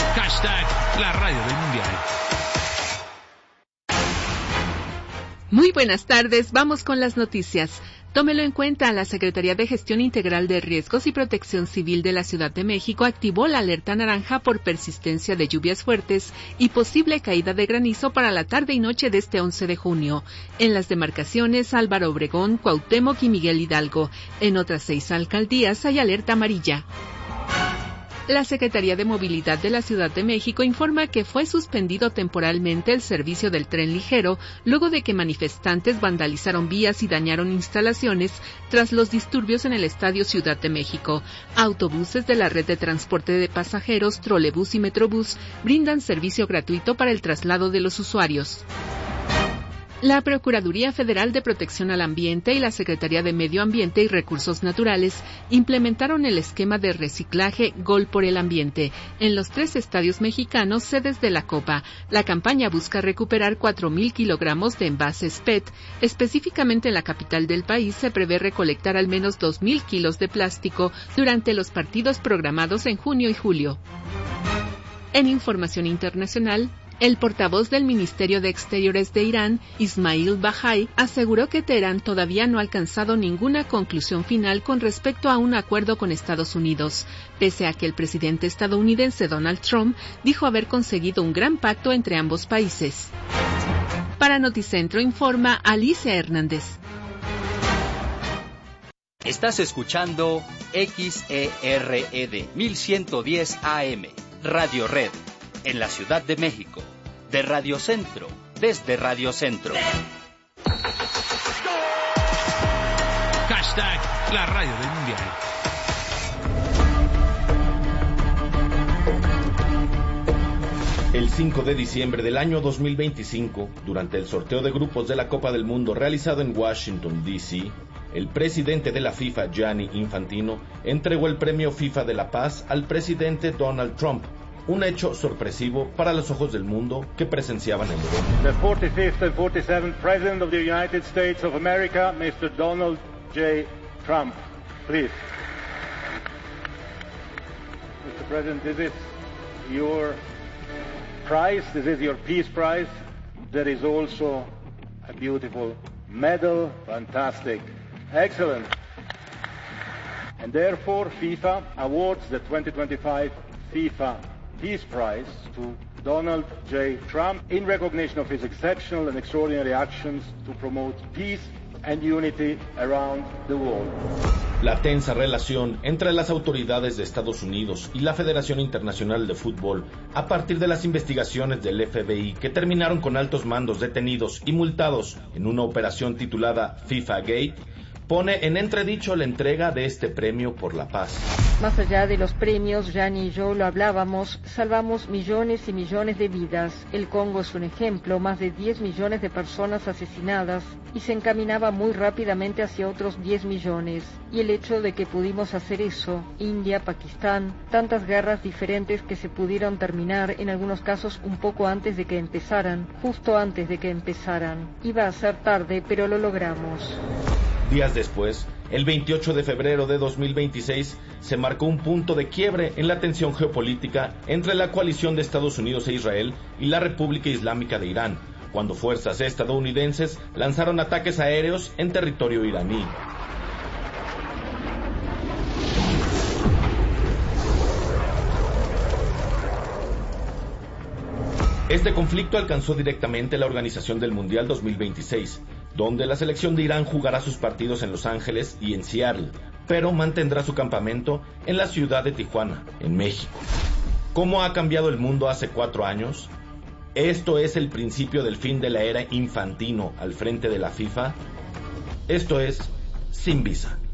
Hashtag la radio del mundial. Muy buenas tardes, vamos con las noticias. Tómelo en cuenta, la Secretaría de Gestión Integral de Riesgos y Protección Civil de la Ciudad de México activó la alerta naranja por persistencia de lluvias fuertes y posible caída de granizo para la tarde y noche de este 11 de junio. En las demarcaciones Álvaro Obregón, Cuauhtémoc y Miguel Hidalgo. En otras 6 alcaldías hay alerta amarilla. La Secretaría de Movilidad de la Ciudad de México informa que fue suspendido temporalmente el servicio del tren ligero luego de que manifestantes vandalizaron vías y dañaron instalaciones tras los disturbios en el Estadio Ciudad de México. Autobuses de la red de transporte de pasajeros, trolebús y metrobús brindan servicio gratuito para el traslado de los usuarios. La Procuraduría Federal de Protección al Ambiente y la Secretaría de Medio Ambiente y Recursos Naturales implementaron el esquema de reciclaje Gol por el Ambiente en los 3 estadios mexicanos sedes de la Copa. La campaña busca recuperar 4,000 kilogramos de envases PET. Específicamente en la capital del país se prevé recolectar al menos 2,000 kilos de plástico durante los partidos programados en junio y julio. En información internacional, el portavoz del Ministerio de Exteriores de Irán, Ismail Bahai, aseguró que Teherán todavía no ha alcanzado ninguna conclusión final con respecto a un acuerdo con Estados Unidos, pese a que el presidente estadounidense Donald Trump dijo haber conseguido un gran pacto entre ambos países. Para Noticentro informa Alicia Hernández. Estás escuchando XERED 1110 AM, Radio Red. En la Ciudad de México, de Radio Centro, desde Radio Centro. Hashtag la radio del mundial. El 5 de diciembre del año 2025, durante el sorteo de grupos de la Copa del Mundo realizado en Washington, D.C., el presidente de la FIFA, Gianni Infantino, entregó el premio FIFA de la Paz al presidente Donald Trump, un hecho sorpresivo para los ojos del mundo que presenciaban el evento. The 45th and 47th President of the United States of America, Mr. Donald J. Trump, please. Mr. President, this is your prize, this is your Peace Prize. There is also a beautiful medal, fantastic, excellent. And therefore, FIFA awards the 2025 FIFA Peace Prize to Donald J. Trump in recognition of his exceptional and extraordinary actions to promote peace and unity around the world. La tensa relación entre las autoridades de Estados Unidos y la Federación Internacional de Fútbol a partir de las investigaciones del FBI que terminaron con altos mandos detenidos y multados en una operación titulada FIFA Gate pone en entredicho la entrega de este premio por la paz. Más allá de los premios, Gianni y yo lo hablábamos, salvamos millones y millones de vidas. El Congo es un ejemplo, más de 10 millones de personas asesinadas y se encaminaba muy rápidamente hacia otros 10 millones. Y el hecho de que pudimos hacer eso, India, Pakistán, tantas guerras diferentes que se pudieron terminar, en algunos casos un poco antes de que empezaran, justo antes de que empezaran. Iba a ser tarde, pero lo logramos. Días después, el 28 de febrero de 2026, se marcó un punto de quiebre en la tensión geopolítica entre la coalición de Estados Unidos e Israel y la República Islámica de Irán, cuando fuerzas estadounidenses lanzaron ataques aéreos en territorio iraní. Este conflicto alcanzó directamente la organización del Mundial 2026, donde la selección de Irán jugará sus partidos en Los Ángeles y en Seattle, pero mantendrá su campamento en la ciudad de Tijuana, en México. ¿Cómo ha cambiado el mundo hace 4 años? ¿Esto es el principio del fin de la era Infantino al frente de la FIFA? Esto es Sin Visa.